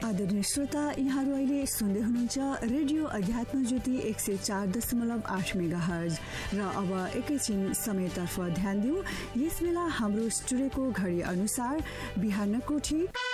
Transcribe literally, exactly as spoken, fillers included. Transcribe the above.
आदरणीय श्रोता, यहाँहरू अहिले सुन्दै हुनुहुन्छ रेडियो अध्यात्म ज्योति एक सय चार दशमलव आठ मेगा हर्ज। र अब एकैछिन समयतर्फ ध्यान दिउँ। यस बेला हाम्रो स्टुडियोको घडी अनुसार बिहानको ठीक